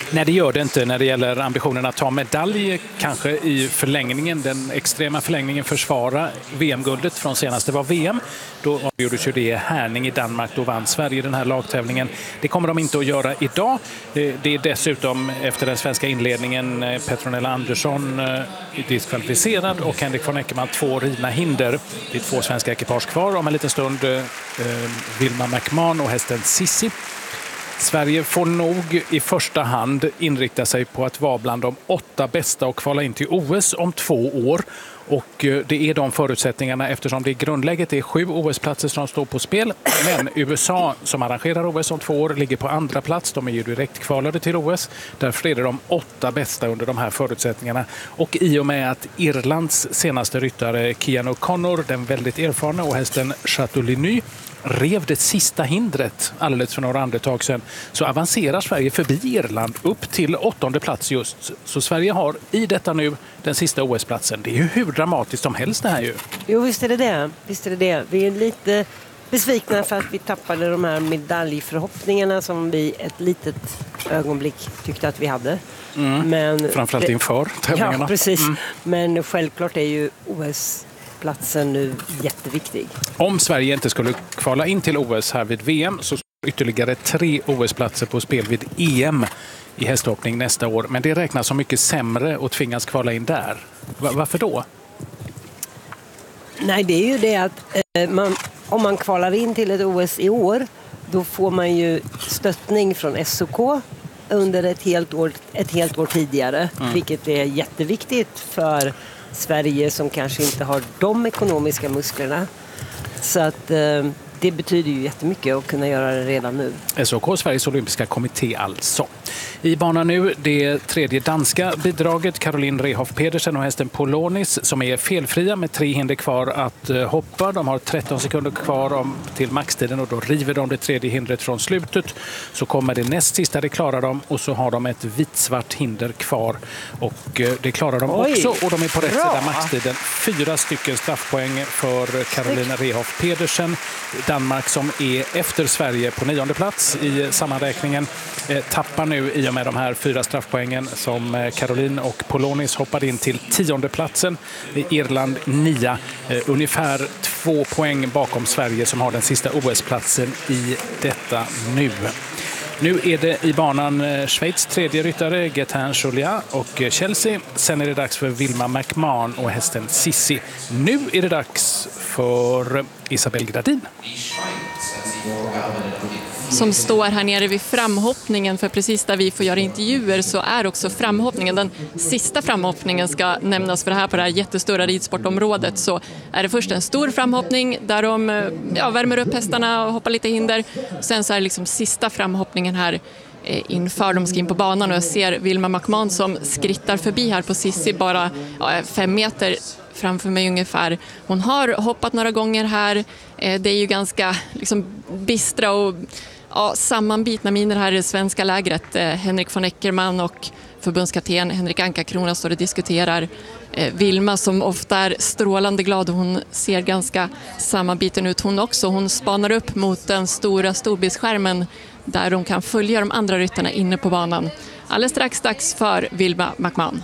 Nej, det gör det inte när det gäller ambitionen att ta medalj, kanske i förlängningen, den extrema förlängningen, försvara VM-guldet från senast det var VM. Då avgjordes ju det i Härning i Danmark, då vann Sverige den här lagtävlingen. Det kommer de inte att göra idag. Det är dessutom efter den svenska inledningen Petronella Andersson diskvalificerad och Henrik von Eckermann 2 rivna hinder. Det är 2 svenska ekipage kvar. Om en liten stund Wilma McMahon och hästen Sissi. Sverige får nog i första hand inrikta sig på att vara bland de 8 bästa och kvala in till OS om 2 år. Och det är de förutsättningarna eftersom det grundläget är 7 OS-platser som står på spel. Men USA som arrangerar OS om 2 år ligger på andra plats. De är ju direkt kvalade till OS. Därför är det de 8 bästa under de här förutsättningarna. Och i och med att Irlands senaste ryttare Cian O'Connor, den väldigt erfarna, och hästen Chateauligny rev det sista hindret alldeles för några andetag sedan, så avancerar Sverige förbi Irland upp till 8:e plats just. Så Sverige har i detta nu den sista OS-platsen. Det är ju hur dramatiskt som helst det här ju. Jo, visst är det det. Visst är det det. Vi är lite besvikna för att vi tappade de här medaljförhoppningarna som vi ett litet ögonblick tyckte att vi hade. Men framförallt inför tävlingarna. Ja, precis. Men självklart är ju OS-platsen nu jätteviktig. Om Sverige inte skulle kvala in till OS här vid VM så står ytterligare 3 OS-platser på spel vid EM i hästhoppning nästa år. Men det räknas som mycket sämre och tvingas kvala in där. Varför då? Nej, det är ju det att om man kvalar in till ett OS i år, då får man ju stöttning från SOK under ett helt år tidigare. Vilket är jätteviktigt för Sverige som kanske inte har de ekonomiska musklerna. Så att det betyder ju jättemycket att kunna göra det redan nu. SOK, Sveriges olympiska kommitté alltså. I banan nu det tredje danska bidraget, Caroline Rehoff Pedersen och hästen Polonis som är felfria med 3 hinder kvar att hoppa. De har 13 sekunder kvar till maxtiden och då river de det tredje hindret från slutet. Så kommer det näst sista, det klarar de, och så har de ett vitsvart hinder kvar och det klarar de också och de är på rätt sida maxtiden. 4 stycken straffpoäng för Caroline Rehoff Pedersen. Danmark som är efter Sverige på 9:e plats i sammanräkningen tappar nu i och med de här 4 straffpoängen som Caroline och Polonis hoppade in till 10:e platsen. Irland 9, ungefär 2 poäng bakom Sverige som har den sista OS-platsen i detta nu. Nu är det i banan Schweiz tredje ryttare Gaetan Julia och Chelsea. Sen är det dags för Wilma McMahon och hästen Sissi. Nu är det dags för Isabelle Gradin. Som står här nere vid framhoppningen, för precis där vi får göra intervjuer så är också framhoppningen. Den sista framhoppningen ska nämnas för på det här jättestora ridsportområdet. Så är det först en stor framhoppning där de värmer upp hästarna och hoppar lite hinder. Sen så är det liksom sista framhoppningen här inför de ska in på banan och jag ser Wilma McMahon som skrittar förbi här på Sissi bara 5 meter framför mig ungefär. Hon har hoppat några gånger här. Det är ju ganska liksom bistra och sammanbitna miner här i det svenska lägret. Henrik von Eckermann och förbundskapten Henrik Anka-Krona står och diskuterar. Wilma som ofta är strålande glad, hon ser ganska sammanbiten ut hon också. Hon spanar upp mot den stora storbildsskärmen där de kan följa de andra ryttarna inne på banan. Alldeles strax dags för Wilma McMahon.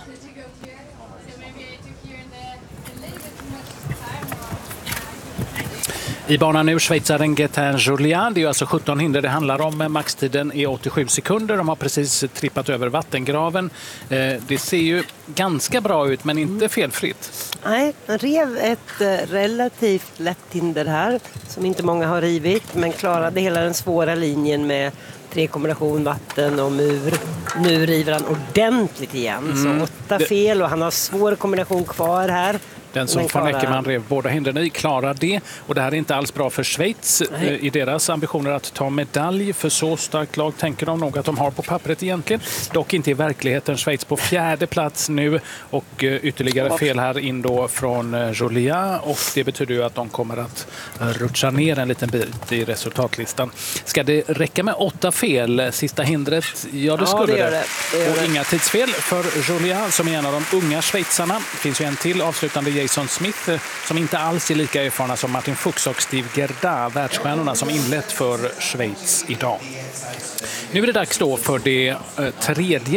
I banan nu schweizaren Gaetan Julia. Det är alltså 17 hinder det handlar om. Maxtiden är 87 sekunder. De har precis trippat över vattengraven. Det ser ju ganska bra ut men inte felfritt. Nej, han rev ett relativt lätt hinder här som inte många har rivit, men klarade hela den svåra linjen med 3 kombination vatten och mur. Nu river han ordentligt igen. Så 8 fel och han har svår kombination kvar här. Den som von Eckermann rev båda hindren i klarar det. Och det här är inte alls bra för Schweiz i deras ambitioner att ta medalj. För så starkt lag tänker de nog att de har på pappret egentligen. Dock inte i verkligheten. Schweiz på 4:e plats nu. Och ytterligare fel här in då från Julia. Och det betyder ju att de kommer att rutscha ner en liten bit i resultatlistan. Ska det räcka med 8 fel? Sista hindret? Ja, det skulle det. Och inga tidsfel för Julia som är en av de unga schweizarna. Det finns ju en till avslutande Jason Smith som inte alls är lika erfarna som Martin Fuchs och Steve Gerda, världsstjärnorna som inlett för Schweiz idag. Nu är det dags då för det tredje